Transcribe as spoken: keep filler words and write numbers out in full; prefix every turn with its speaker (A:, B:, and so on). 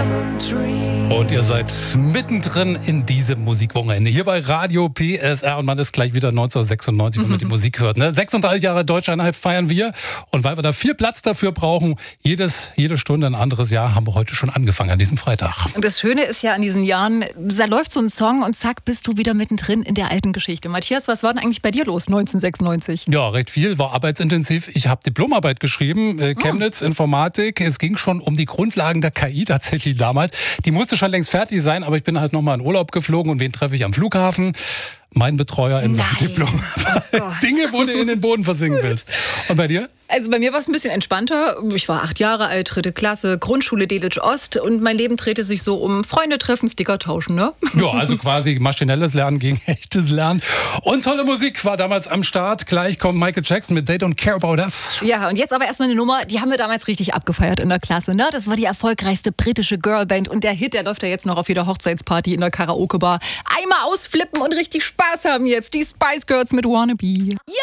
A: Und ihr seid mittendrin in diesem Musikwochenende hier bei Radio P S R und man ist gleich wieder neunzehnhundertsechsundneunzig, wenn man die Musik hört. Ne? sechsunddreißig Jahre Deutscheinheit feiern wir und weil wir da viel Platz dafür brauchen, jedes, jede Stunde ein anderes Jahr, haben wir heute schon angefangen an diesem Freitag.
B: Und das Schöne ist ja an diesen Jahren, da läuft so ein Song und zack, bist du wieder mittendrin in der alten Geschichte. Matthias, was war denn eigentlich bei dir los neunzehnhundertsechsundneunzig?
A: Ja, recht viel, war arbeitsintensiv. Ich habe Diplomarbeit geschrieben, äh, Chemnitz, oh. Informatik. Es ging schon um die Grundlagen der K I tatsächlich damals. Die musste schon längst fertig sein, aber ich bin halt nochmal in Urlaub geflogen und wen treffe ich am Flughafen? Mein Betreuer in seinem Diplom. Oh Dinge, wo du in den Boden versinken willst. Und bei dir?
B: Also bei mir war es ein bisschen entspannter. Ich war acht Jahre alt, dritte Klasse, Grundschule Delitzsch Ost und mein Leben drehte sich so um Freunde treffen, Sticker tauschen, ne?
A: Ja, also quasi maschinelles Lernen gegen echtes Lernen. Und tolle Musik war damals am Start. Gleich kommt Michael Jackson mit They Don't Care About Us.
B: Ja, und jetzt aber erstmal eine Nummer, die haben wir damals richtig abgefeiert in der Klasse, ne? Das war die erfolgreichste britische Girlband und der Hit, der läuft ja jetzt noch auf jeder Hochzeitsparty in der Karaoke-Bar. Einmal ausflippen und richtig Spaß haben jetzt. Die Spice Girls mit Wannabe. Ja!